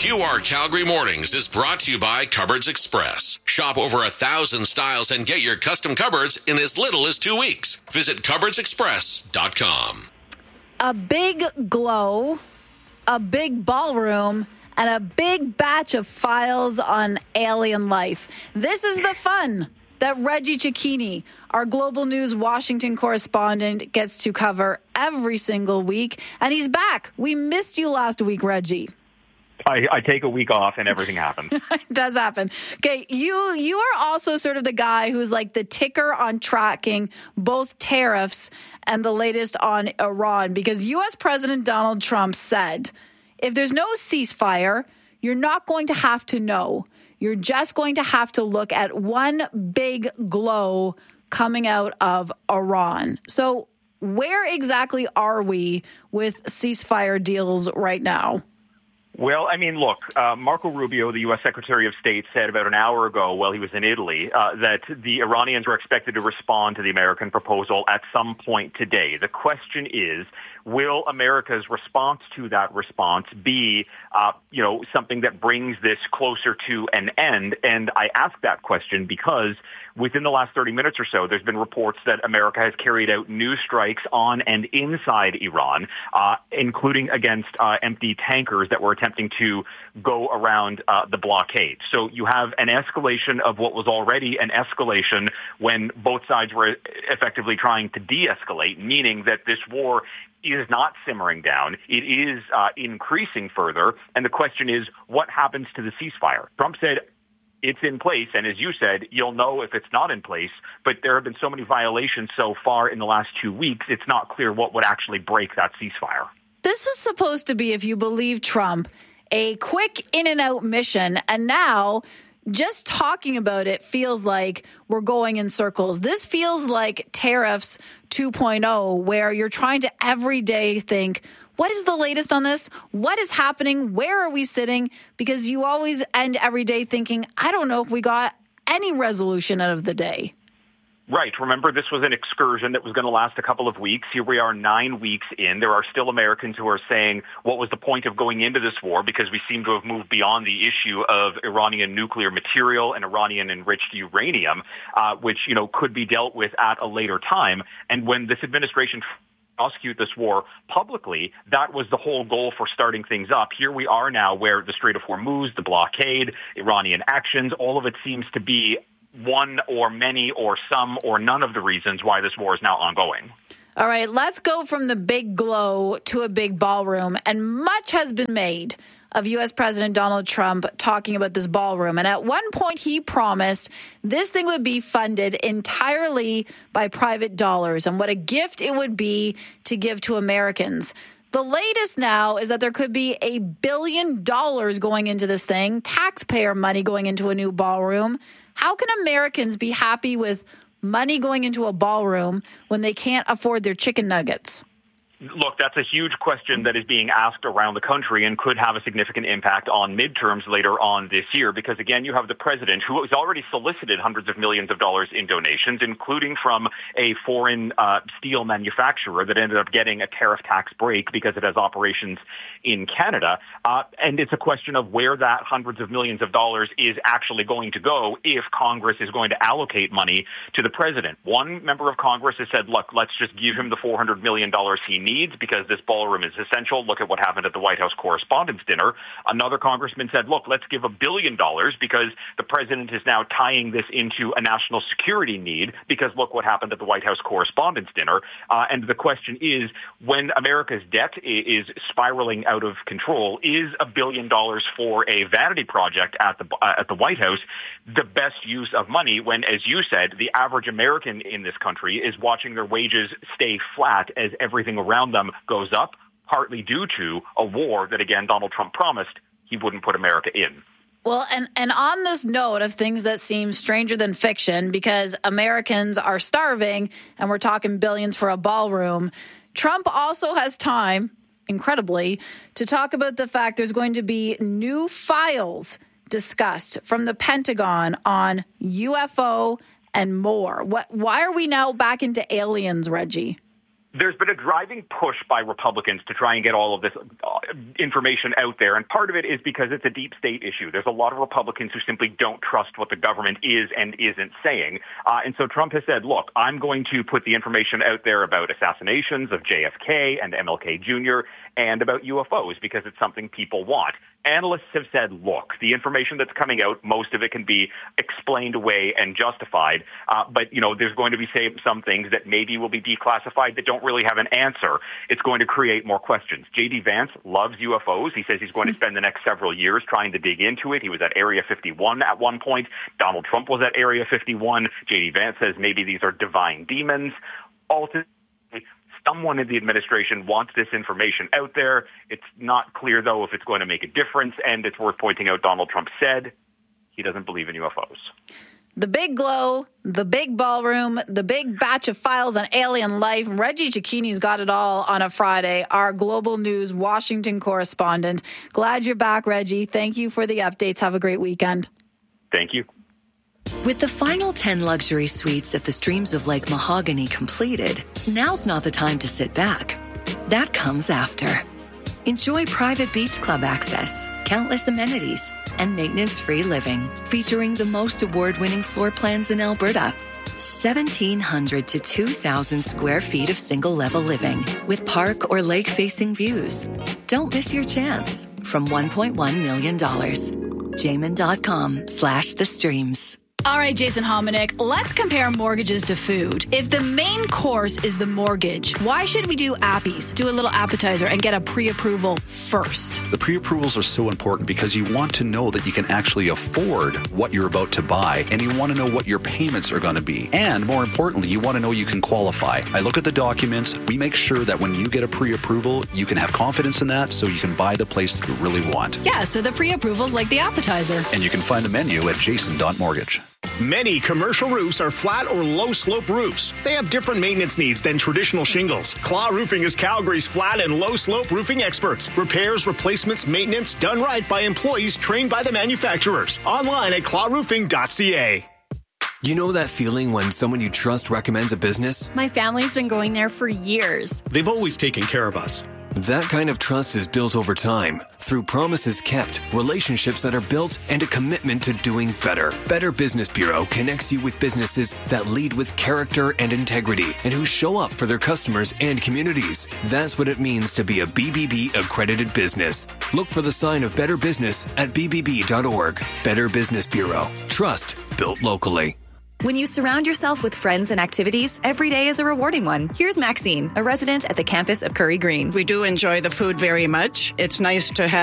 QR Calgary Mornings is brought to you by Cupboards Express. Shop over 1,000 styles and get your custom cupboards in as little as 2 weeks. Visit cupboardsexpress.com. A big glow, a big ballroom, and a big batch of files on alien life. This is the fun that Reggie Cecchini, our Global News Washington correspondent, gets to cover every single week. And he's back. We missed you last week, Reggie. I take a week off and everything happens. It does happen. Okay, you are also sort of the guy who's like the ticker on tracking both tariffs and the latest on Iran, because U.S. President Donald Trump said, if there's no ceasefire, you're not going to have to know. You're just going to have to look at one big glow coming out of Iran. So where exactly are we with ceasefire deals right now? Well, I mean, look, Marco Rubio, the U.S. Secretary of State, said about an hour ago while he was in Italy that the Iranians are expected to respond to the American proposal at some point today. The question is, will America's response to that response be, something that brings this closer to an end? And I ask that question because within the last 30 minutes or so, there's been reports that America has carried out new strikes on and inside Iran, including against empty tankers that were attempting to go around the blockade. So you have an escalation of what was already an escalation when both sides were effectively trying to de-escalate, meaning that this war is not simmering down. It is increasing further. And the question is, what happens to the ceasefire? Trump said it's in place. And as you said, you'll know if it's not in place. But there have been so many violations so far in the last 2 weeks, it's not clear what would actually break that ceasefire. This was supposed to be, if you believe Trump, a quick in and out mission. And now just talking about it feels like we're going in circles. This feels like tariffs 2.0, where you're trying to every day think, what is the latest on this? What is happening? Where are we sitting? Because you always end every day thinking, I don't know if we got any resolution out of the day. Right. Remember, this was an excursion that was going to last a couple of weeks. Here we are 9 weeks in. There are still Americans who are saying, what was the point of going into this war? Because we seem to have moved beyond the issue of Iranian nuclear material and Iranian enriched uranium, which, could be dealt with at a later time. And when this administration prosecute this war publicly, that was the whole goal for starting things up. Here we are now where the Strait of Hormuz, the blockade, Iranian actions, all of it seems to be one or many or some or none of the reasons why this war is now ongoing. All right, let's go from the big glow to a big ballroom. And much has been made of U.S. President Donald Trump talking about this ballroom. And at one point, he promised this thing would be funded entirely by private dollars and what a gift it would be to give to Americans. The latest now is that there could be $1 billion going into this thing, taxpayer money going into a new ballroom. How can Americans be happy with money going into a ballroom when they can't afford their chicken nuggets? Look, that's a huge question that is being asked around the country and could have a significant impact on midterms later on this year. Because, again, you have the president who has already solicited hundreds of millions of dollars in donations, including from a foreign steel manufacturer that ended up getting a tariff tax break because it has operations in Canada. And it's a question of where that hundreds of millions of dollars is actually going to go if Congress is going to allocate money to the president. One member of Congress has said, look, let's just give him the $400 million he needs because this ballroom is essential. Look at what happened at the White House Correspondents' Dinner. Another congressman said, look, let's give $1 billion because the president is now tying this into a national security need because look what happened at the White House Correspondents' Dinner. And the question is, when America's debt is spiraling out of control, is $1 billion for a vanity project at the White House the best use of money when, as you said, the average American in this country is watching their wages stay flat as everything around them goes up, partly due to a war that, again, Donald Trump promised he wouldn't put America in. Well, and on this note of things that seem stranger than fiction, because Americans are starving and we're talking billions for a ballroom, Trump also has time, incredibly, to talk about the fact there's going to be new files discussed from the Pentagon on UFO and more. Why are we now back into aliens, Reggie? There's been a driving push by Republicans to try and get all of this information out there. And part of it is because it's a deep state issue. There's a lot of Republicans who simply don't trust what the government is and isn't saying. And so Trump has said, look, I'm going to put the information out there about assassinations of JFK and MLK Jr. and about UFOs because it's something people want. Analysts have said, look, the information that's coming out, most of it can be explained away and justified. But, there's going to be some things that maybe will be declassified that don't really have an answer. It's going to create more questions. J.D. Vance loves UFOs. He says he's going to spend the next several years trying to dig into it. He was at Area 51 at one point. Donald Trump was at Area 51. J.D. Vance says maybe these are divine demons. Ultimately, someone in the administration wants this information out there. It's not clear, though, if it's going to make a difference. And it's worth pointing out Donald Trump said he doesn't believe in UFOs. The big glow, the big ballroom, the big batch of files on alien life. Reggie Cecchini's got it all on a Friday. Our Global News Washington correspondent. Glad you're back, Reggie. Thank you for the updates. Have a great weekend. Thank you. With the final 10 luxury suites at the Streams of Lake Mahogany completed, now's not the time to sit back. That comes after. Enjoy private beach club access, countless amenities, and maintenance-free living, featuring the most award-winning floor plans in Alberta. 1,700 to 2,000 square feet of single-level living with park or lake-facing views. Don't miss your chance. From $1.1 million. Jamin.com/the streams. All right, Jason Hominick, let's compare mortgages to food. If the main course is the mortgage, why should we do appies, do a little appetizer, and get a pre-approval first? The pre-approvals are so important because you want to know that you can actually afford what you're about to buy, and you want to know what your payments are going to be. And more importantly, you want to know you can qualify. I look at the documents. We make sure that when you get a pre-approval, you can have confidence in that so you can buy the place that you really want. Yeah, so the pre-approval's like the appetizer. And you can find the menu at jason.mortgage. Many commercial roofs are flat or low-slope roofs. They have different maintenance needs than traditional shingles. Claw Roofing is Calgary's flat and low-slope roofing experts. Repairs, replacements, maintenance done right by employees trained by the manufacturers. Online at clawroofing.ca. You know that feeling when someone you trust recommends a business? My family's been going there for years. They've always taken care of us. That kind of trust is built over time through promises kept, relationships that are built, and a commitment to doing better. Better Business Bureau connects you with businesses that lead with character and integrity and who show up for their customers and communities. That's what it means to be a BBB accredited business. Look for the sign of Better Business at bbb.org. Better Business Bureau. Trust built locally. When you surround yourself with friends and activities, every day is a rewarding one. Here's Maxine, a resident at the campus of Curry Green. We do enjoy the food very much. It's nice to have